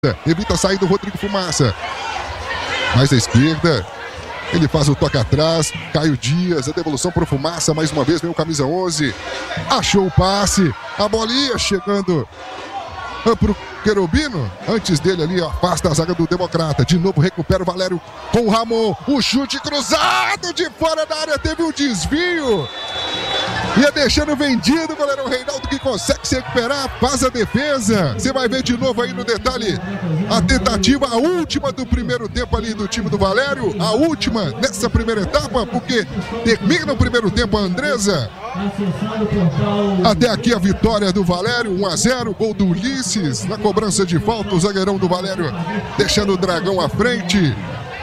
evita a saída do Rodrigo Fumaça. Mais à esquerda, ele faz o toque atrás, Caio Dias, a devolução para o Fumaça, mais uma vez vem o camisa 11, achou o passe, a bolinha chegando para o Querubino, antes dele ali, afasta a zaga do Democrata, de novo recupera o Valério com o Ramon, o chute cruzado de fora da área, teve um desvio, ia deixando vendido o goleirão Reinaldo, que consegue se recuperar, faz a defesa. Você vai ver de novo aí no detalhe a tentativa, a última do primeiro tempo ali do time do Valério, a última nessa primeira etapa, porque termina o primeiro tempo a Andresa. Até aqui a vitória do Valério, 1-0, gol do Ulisses na cobrança de falta, o zagueirão do Valério deixando o Dragão à frente.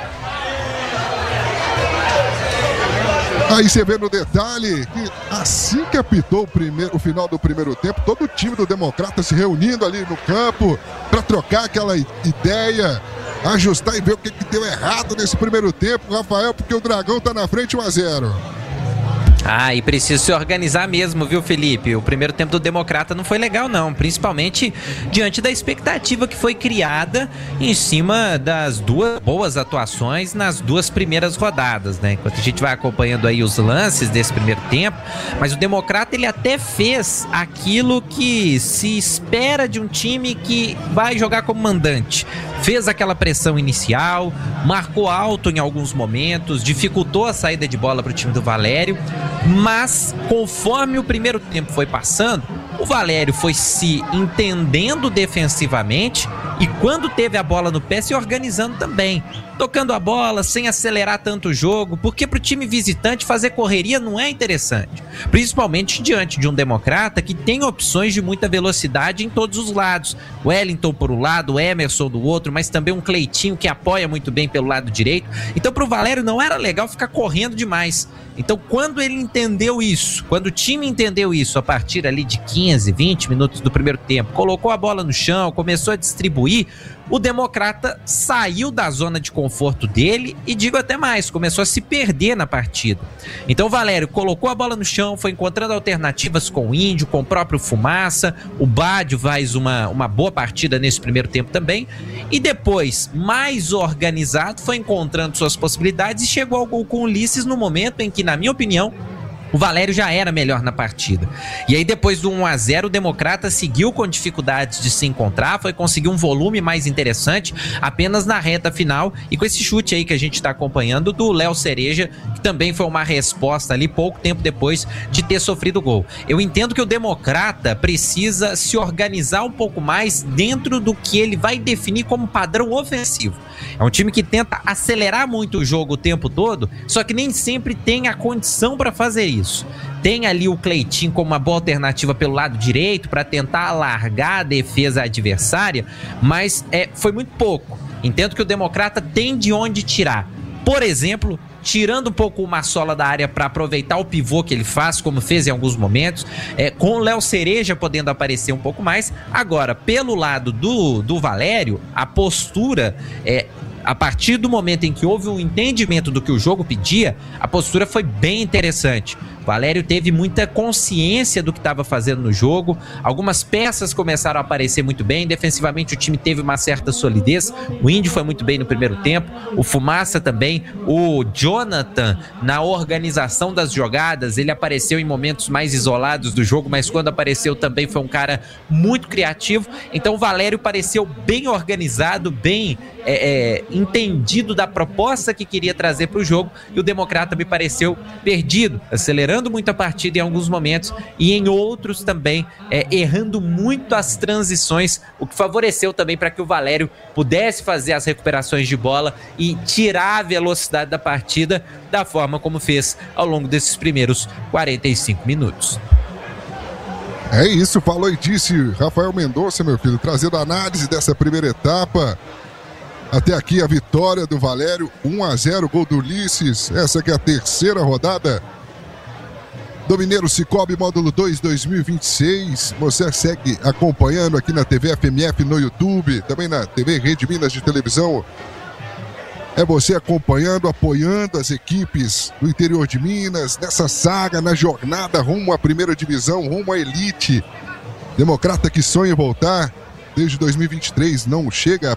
Aí você vê no detalhe que assim que apitou o final do primeiro tempo, todo o time do Democrata se reunindo ali no campo para trocar aquela ideia, ajustar e ver o que deu errado nesse primeiro tempo, Rafael, porque o Dragão tá na frente 1-0. E precisa se organizar mesmo, viu, Felipe? O primeiro tempo do Democrata não foi legal, não. Principalmente diante da expectativa que foi criada em cima das duas boas atuações nas duas primeiras rodadas, né? Enquanto a gente vai acompanhando aí os lances desse primeiro tempo. Mas o Democrata, ele até fez aquilo que se espera de um time que vai jogar como mandante. Fez aquela pressão inicial, marcou alto em alguns momentos, dificultou a saída de bola para o time do Valério, mas conforme o primeiro tempo foi passando, o Valério foi se entendendo defensivamente e quando teve a bola no pé se organizando também, tocando a bola sem acelerar tanto o jogo, porque para o time visitante fazer correria não é interessante, principalmente diante de um Democrata que tem opções de muita velocidade em todos os lados, o Wellington por um lado, o Emerson do outro, mas também um Cleitinho que apoia muito bem pelo lado direito, então para o Valério não era legal ficar correndo demais. Então quando ele entendeu isso, quando o time entendeu isso a partir ali de 15, 20 minutos do primeiro tempo, colocou a bola no chão, começou a distribuir, o Democrata saiu da zona de conforto dele e digo até mais, começou a se perder na partida. Então o Valério colocou a bola no chão, foi encontrando alternativas com o Índio, com o próprio Fumaça, o Bádio faz uma boa partida nesse primeiro tempo também, e depois, mais organizado, foi encontrando suas possibilidades e chegou ao gol com o Ulisses no momento em que, na minha opinião, o Valério já era melhor na partida. E aí depois do 1-0 o Democrata seguiu com dificuldades de se encontrar, foi conseguir um volume mais interessante apenas na reta final e com esse chute aí que a gente está acompanhando do Léo Cereja, que também foi uma resposta ali pouco tempo depois de ter sofrido o gol. Eu entendo que o Democrata precisa se organizar um pouco mais dentro do que ele vai definir como padrão ofensivo. É um time que tenta acelerar muito o jogo o tempo todo, só que nem sempre tem a condição para fazer isso. Tem ali o Cleitinho como uma boa alternativa pelo lado direito para tentar alargar a defesa adversária, mas foi muito pouco. Entendo que o Democrata tem de onde tirar. Por exemplo, tirando um pouco uma sola da área para aproveitar o pivô que ele faz, como fez em alguns momentos, com o Léo Cereja podendo aparecer um pouco mais. Agora, pelo lado do Valério, a postura a partir do momento em que houve um entendimento do que o jogo pedia, a postura foi bem interessante. O Valério teve muita consciência do que estava fazendo no jogo, algumas peças começaram a aparecer muito bem, defensivamente o time teve uma certa solidez, o Índio foi muito bem no primeiro tempo, o Fumaça também, o Jonathan na organização das jogadas, ele apareceu em momentos mais isolados do jogo, mas quando apareceu também foi um cara muito criativo, então o Valério pareceu bem organizado, bem entendido da proposta que queria trazer para o jogo, e o Democrata me pareceu perdido, acelerando muito a partida em alguns momentos e em outros também errando muito as transições, o que favoreceu também para que o Valério pudesse fazer as recuperações de bola e tirar a velocidade da partida da forma como fez ao longo desses primeiros 45 minutos. É isso, falou e disse Rafael Mendonça, meu filho, trazendo a análise dessa primeira etapa. Até aqui a vitória do Valério, 1-0, gol do Ulisses, essa que é a terceira rodada do Mineiro Cicobi Módulo 2 2026. Você segue acompanhando aqui na TV FMF no YouTube, também na TV Rede Minas de televisão. É você acompanhando, apoiando as equipes do interior de Minas, nessa saga, na jornada rumo à primeira divisão, rumo à elite. Democrata que sonha em voltar. desde 2023 não chega